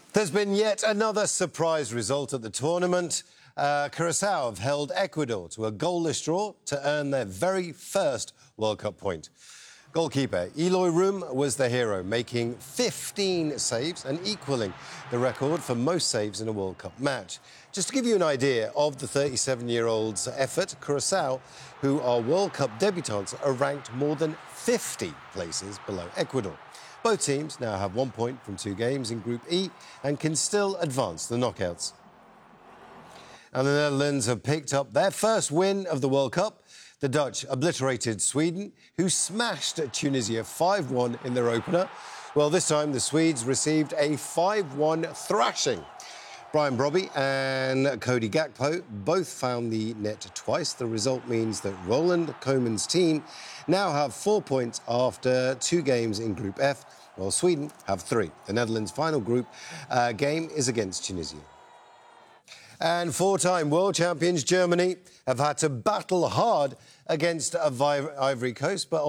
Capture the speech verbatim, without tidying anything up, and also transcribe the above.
There's been yet another surprise result at the tournament. Uh, Curacao have held Ecuador to a goalless draw to earn their very first World Cup point. Goalkeeper Eloy Room was the hero, making fifteen saves and equalling the record for most saves in a World Cup match. Just to give you an idea of the thirty-seven-year-old's effort, Curacao, who are World Cup debutants, are ranked more than fifty places below Ecuador. Both teams now have one point from two games in Group E and can still advance the knockouts. And the Netherlands have picked up their first win of the World Cup. The Dutch obliterated Sweden, who smashed Tunisia five one in their opener. Well, this time the Swedes received a five one thrashing. Brian Brobby and Cody Gakpo both found the net twice. The result means that Roland Koeman's team now have four points after two games in Group F, while Sweden have three. The Netherlands' final group uh, game is against Tunisia. And four-time world champions Germany have had to battle hard against Ivory Coast, but